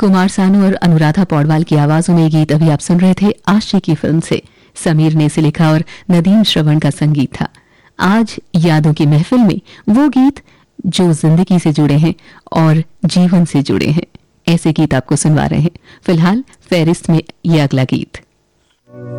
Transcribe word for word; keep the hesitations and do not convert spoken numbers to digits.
कुमार सानू और अनुराधा पौडवाल की आवाजों में गीत अभी आप सुन रहे थे आशिकी फिल्म से। समीर ने इसे लिखा और नदीम श्रवण का संगीत था। आज यादों की महफिल में वो गीत जो जिंदगी से जुड़े हैं और जीवन से जुड़े हैं, ऐसे गीत आपको सुनवा रहे हैं। फिलहाल फेरिस्त में ये अगला गीत।